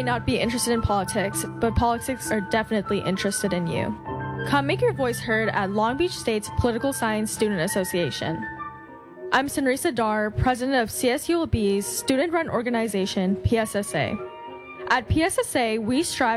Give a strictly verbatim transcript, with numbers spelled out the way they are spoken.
may not be interested in politics, but politics are definitely interested in you. Come make your voice heard at Long Beach State's Political Science Student Association. I'm Sunrisa Dar, president of C S U L B's student-run organization, P S S A. At P S S A, we strive